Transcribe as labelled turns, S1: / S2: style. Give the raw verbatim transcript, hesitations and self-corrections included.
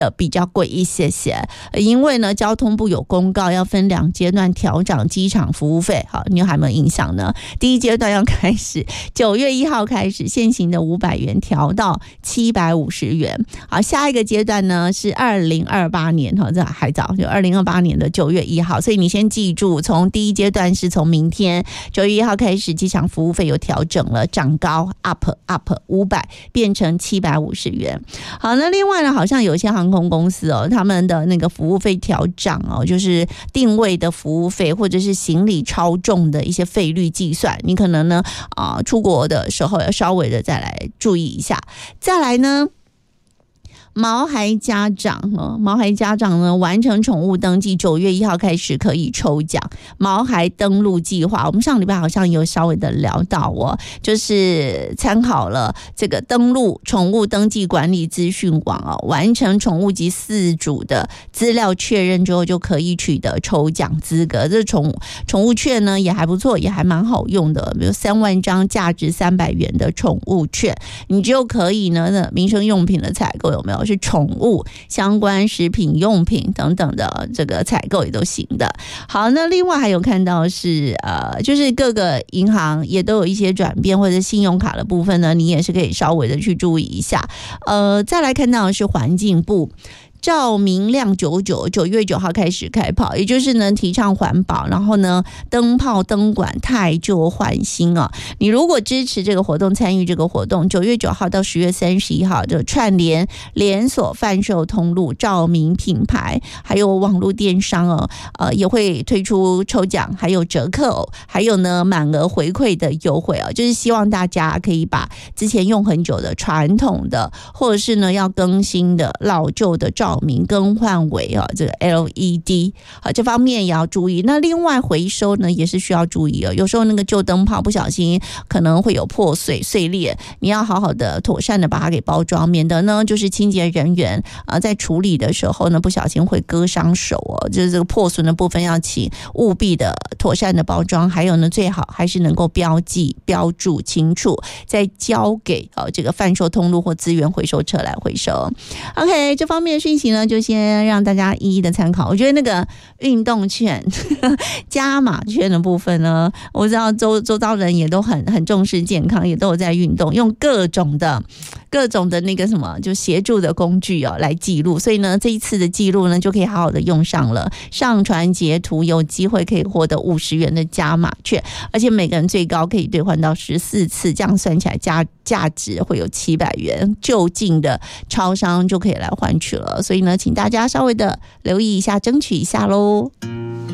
S1: 呃，比较贵一些些，因为呢，交通部有公告要分两阶段调涨机场服务费。好，你还有没有印象呢？第一阶段要开始，九月一号开始，现行的五百元调到七百五十元。好，下一个阶段呢是二零二八年，哈，这还早，就二零二八年的九月一号。所以你先记住，从第一阶段是从明天九月一号开始，机场服务费有调整了，涨高 up up 五百变成七百五十元。好，那另外呢，好像有些航空公司哦，他们的那个服务费调涨哦，就是定位的服务费或者是行李超重的一些费率计算，你可能呢啊、呃、出国的时候要稍微的再来注意一下。再来呢，毛孩家长哦，毛孩家长呢完成宠物登记，九月一号开始可以抽奖。毛孩登录计划，我们上礼拜好像有稍微的聊到哦，就是参考了这个登录宠物登记管理资讯网哦，完成宠物及饲主的资料确认之后，就可以取得抽奖资格。这宠宠物券呢也还不错，也还蛮好用的，比如三万张价值三百元的宠物券，你就可以呢，那民生用品的采购有没有？是宠物相关食品用品等等的这个采购也都行的。好，那另外还有看到是呃，就是各个银行也都有一些转变，或者信用卡的部分呢，你也是可以稍微的去注意一下。呃，再来看到的是环境部。照明亮九九，九月九号开始开跑，也就是呢提倡环保，然后呢灯泡灯管汰旧换新啊。你如果支持这个活动，参与这个活动，九月九号到十月三十一号的串联连锁贩售通路、照明品牌，还有网络电商哦，呃也会推出抽奖，还有折扣、哦，还有呢满额回馈的优惠啊，就是希望大家可以把之前用很久的传统的，或者是呢要更新的老旧的照照明更换为啊这个 L E D 啊，这方面也要注意。那另外回收呢也是需要注意哦，有时候那个旧灯泡不小心可能会有破碎碎裂，你要好好的妥善的把它给包装，免得呢就是清洁人员啊在处理的时候呢不小心会割伤手哦，就是这个破损的部分要请务必的妥善的包装，还有呢最好还是能够标记标注清楚，再交给啊这个贩售通路或资源回收车来回收。 OK， 这方面的讯息呢就先让大家一一的参考。我觉得那个运动券加码券的部分呢，我知道周周遭人也都很很重视健康，也都有在运动，用各种的各种的那个什么就协助的工具哦来记录，所以呢这一次的记录呢就可以好好的用上了，上传截图有机会可以获得五十元的加码券，而且每个人最高可以兑换到十四次，这样算起来价价值会有七百元，就近的超商就可以来换取了，所以呢请大家稍微的留意一下，争取一下咯。